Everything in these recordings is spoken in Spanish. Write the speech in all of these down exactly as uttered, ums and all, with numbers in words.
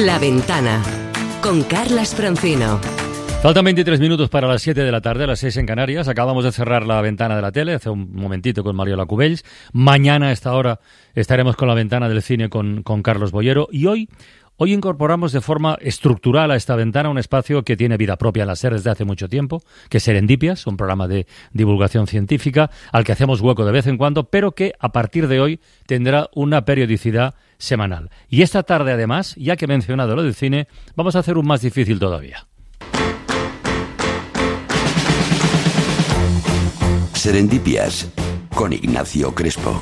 La Ventana, con Carlas Francino. Faltan veintitrés minutos para las siete de la tarde, las seis en Canarias. Acabamos de cerrar La Ventana de la tele hace un momentito con Mariola Cubells. Mañana a esta hora estaremos con La Ventana del cine con, con Carlos Boyero. Y hoy, hoy incorporamos de forma estructural a esta ventana un espacio que tiene vida propia en la SER desde hace mucho tiempo, que es Serendipias, un programa de divulgación científica al que hacemos hueco de vez en cuando, pero que a partir de hoy tendrá una periodicidad semanal. Y esta tarde, además, ya que he mencionado lo del cine, vamos a hacer un más difícil todavía. Serendipias, con Ignacio Crespo.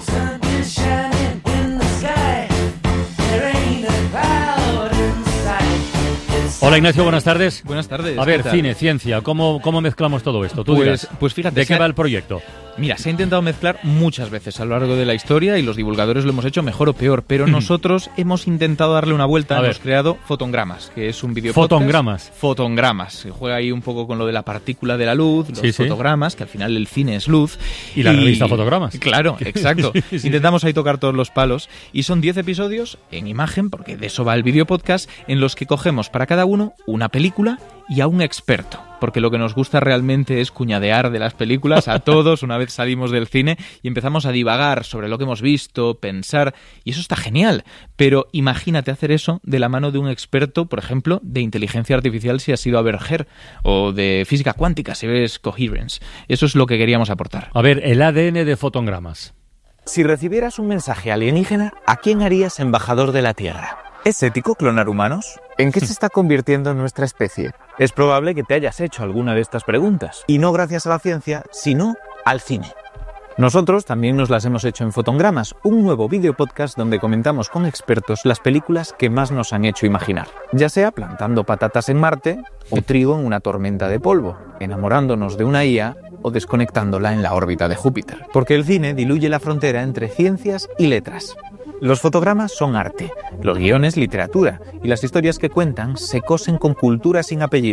Hola Ignacio, buenas tardes. Buenas tardes. A ver, cine, ciencia, ¿cómo, cómo mezclamos todo esto? Tú pues, dirás, pues fíjate, ¿de qué se... va el proyecto? Mira, se ha intentado mezclar muchas veces a lo largo de la historia y los divulgadores lo hemos hecho mejor o peor, pero nosotros hemos intentado darle una vuelta. Hemos creado Fotongramas, que es un video Fotongramas. Fotongramas. Se juega ahí un poco con lo de la partícula de la luz, los sí, fotogramas, sí. que al final el cine es luz. Y, y la revista Fotogramas. Claro, exacto. sí, sí. Intentamos ahí tocar todos los palos y son diez episodios en imagen, porque de eso va el video podcast, en los que cogemos para cada uno una película y a un experto, porque lo que nos gusta realmente es cuñadear de las películas a todos una vez salimos del cine y empezamos a divagar sobre lo que hemos visto, pensar, y eso está genial, pero imagínate hacer eso de la mano de un experto, por ejemplo, de inteligencia artificial si has ido a ver Her, o de física cuántica si ves Coherence. Eso es lo que queríamos aportar. A ver, el A D N de Fotongramas. Si recibieras un mensaje alienígena, ¿a quién harías embajador de la Tierra? ¿Es ético clonar humanos? ¿En qué se está convirtiendo nuestra especie? Es probable que te hayas hecho alguna de estas preguntas. Y no gracias a la ciencia, sino al cine. Nosotros también nos las hemos hecho en Fotongramas, un nuevo video podcast donde comentamos con expertos las películas que más nos han hecho imaginar. Ya sea plantando patatas en Marte o trigo en una tormenta de polvo, enamorándonos de una I A o desconectándola en la órbita de Júpiter. Porque el cine diluye la frontera entre ciencias y letras. Los fotogramas son arte, los guiones literatura y las historias que cuentan se cosen con cultura sin apellido.